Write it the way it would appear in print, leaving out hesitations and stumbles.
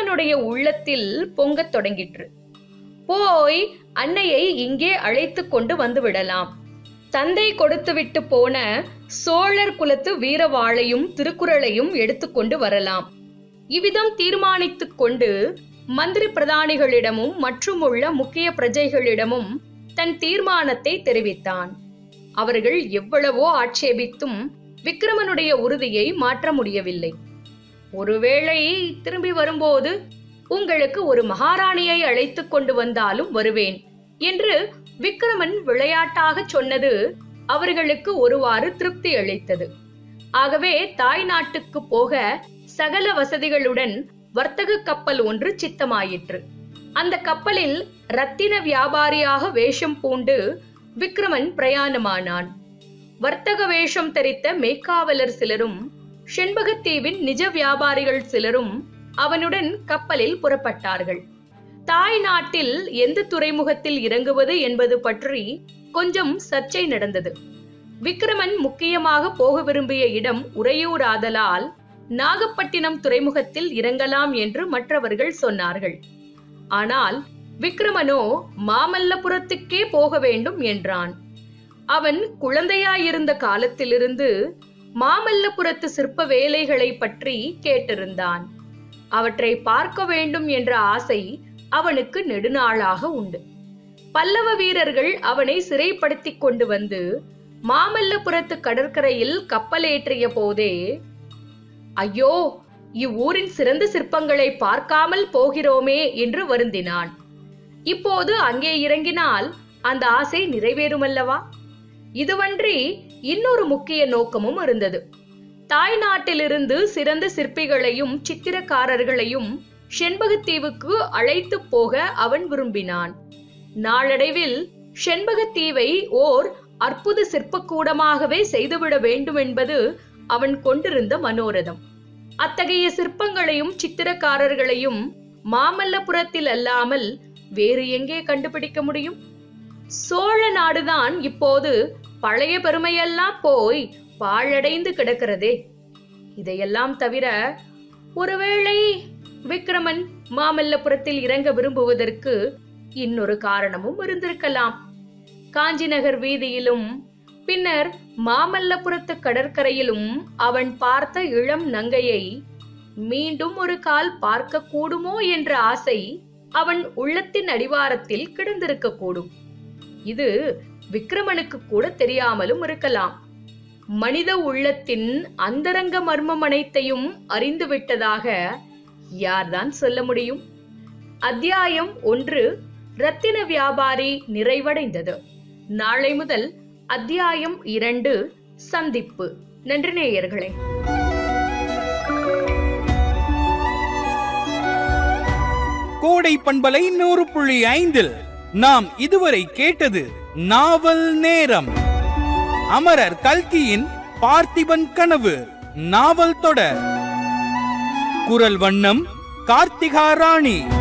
விக்கிரமனுடைய உள்ளத்தில் பொங்கத் தொடங்கிற்று. போய் அன்னையை இங்கே அழைத்து கொண்டு வந்து விடலாம். தந்தை கொடுத்துவிட்டு போன சோழர் குலத்து வீரவாளையும் திருக்குறளையும் எடுத்துக்கொண்டு வரலாம். இவ்விதம் தீர்மானித்துக் கொண்டு மந்திரி பிரதானிகளிடமும் மற்றும் உள்ள முக்கிய பிரஜைகளிடமும் தன் தீர்மானத்தை தெரிவித்தான். அவர்கள் எவ்வளவோ ஆட்சேபித்தும் விக்கிரமனுடைய உறுதியை மாற்ற முடியவில்லை. ஒருவேளை திரும்பி வரும்போது உங்களுக்கு ஒரு மகாராணியை அழைத்து கொண்டு வந்தாலும் வருவேன் என்று விக்கிரமன் விளையாட்டாக சொன்னது அவர்களுக்கு ஒருவாறு திருப்தி அளித்தது. ஆகவே தாய் நாட்டுக்கு போக சகல வசதிகளுடன் வர்த்தக கப்பல் ஒன்று சித்தமாயிற்று. அந்த கப்பலில் ரத்தின வியாபாரியாக வேஷம் பூண்டு விக்கிரமன் பிரயாணமானான். வர்த்தக வேஷம் தரித்த மேய்க்காவலர் சிலரும் செண்பகத்தீவின் நிஜ வியாபாரிகள் சிலரும் அவனுடன் கப்பலில் புறப்பட்டார்கள். தாய் நாட்டில் எந்த துறைமுகத்தில் இறங்குவது என்பது பற்றி கொஞ்சம் சர்ச்சை நடந்தது. விக்கிரமன் முக்கியமாக போக விரும்பிய இடம் உறையூர் ஆதலால் நாகப்பட்டினம் துறைமுகத்தில் இறங்கலாம் என்று மற்றவர்கள் சொன்னார்கள். ஆனால் விக்கிரமனோ மாமல்லபுரத்துக்கே போக வேண்டும் என்றான். அவன் குழந்தையாயிருந்த காலத்திலிருந்து மாமல்லபுரத்து சிற்ப வேலைகளை பற்றி கேட்டிருந்தான். அவற்றை பார்க்க வேண்டும் என்ற ஆசை அவனுக்கு நெடுநாளாக உண்டு. பல்லவ வீரர்கள் அவனை சிறைப்படுத்தி கொண்டு வந்து மாமல்லபுரத்து கடற்கரையில் கப்பலேற்றிய போதே, ஐயோ, இவ்வூரின் சிறந்த சிற்பங்களை பார்க்காமல் போகிறோமே என்று வருந்தினான். இப்போது அங்கே இறங்கினால் அந்த ஆசை நிறைவேறுமல்லவா? இதுவன்றி இன்னொரு முக்கிய நோக்கமும் இருந்தது. தாய் நாட்டிலிருந்து சிறந்த சிற்பிகளையும் சித்திரக்காரர்களையும் செண்பகத்தீவுக்கு அழைத்து போக அவன் விரும்பினான். நாளடைவில் செண்பகத்தீவை ஓர் அற்புத சிற்பக்கூடமாகவே செய்துவிட வேண்டும் என்பது அவன் கொண்டிருந்த மனோரதம். அத்தகைய சிற்பங்களையும் சித்திரக்காரர்களையும் மாமல்லபுரத்தில் அல்லாமல் வேறு எங்கே கண்டுபிடிக்க முடியும்? சோழ நாடுதான் இப்போது பழைய பெருமையெல்லாம் போய் பாழடைந்து கிடக்கிறதே. இதையெல்லாம் தவிர ஒருவேளை விக்கிரமன் மாமல்லபுரத்தில் இறங்க விரும்புவதற்கு இன்னொரு காரணமும் இருந்திருக்கலாம். காஞ்சி நகர் வீதியிலும் பின்னர் மாமல்லபுரத்து கடற்கரையிலும் அவன் பார்த்த இளம் நங்கையை மீண்டும் ஒரு கால் பார்க்க கூடுமோ என்ற ஆசை அவன் உள்ளத்தின் அடிவாரத்தில் கிடந்திருக்க கூடும். இது விக்கிரமனுக்கு கூட தெரியாமலும் இருக்கலாம். மனித உள்ளத்தின் அந்தரங்க மர்மம் அனைத்தையும் அறிந்துவிட்டதாக யார்தான் சொல்ல முடியும்? அத்தியாயம் 1 ரத்தின வியாபாரி நிறைவடைந்தது. நாளை முதல் அத்தியாயம் 2 சந்திப்பு. நன்றி நேயர்களே. கோடை பண்பலை 100.5 நாம் இதுவரை கேட்டது நாவல் நேரம். அமரர் கல்கியின் பார்த்திபன் கனவு நாவல் தொடர். குரல் வண்ணம் கார்த்திகா ராணி.